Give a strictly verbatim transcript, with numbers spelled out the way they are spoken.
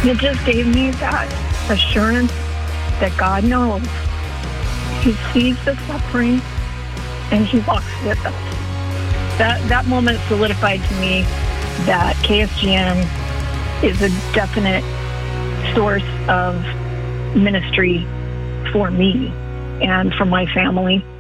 It just gave me that assurance that God knows. He sees the suffering and he walks with us. That that moment solidified to me that K S G M is a definite source of ministry for me and for my family.